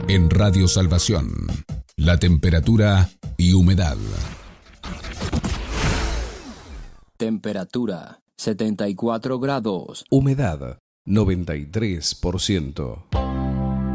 En Radio Salvación, la temperatura y humedad. Temperatura 74 grados. Humedad 93%.